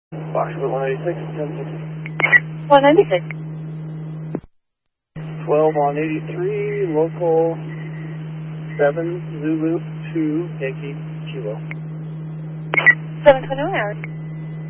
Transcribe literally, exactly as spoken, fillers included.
Foxtrot one eighty-six, ten sixty. one ninety-six. twelve on eighty-three, local seven Zulu two Yankee Kilo. seven twenty-one hours.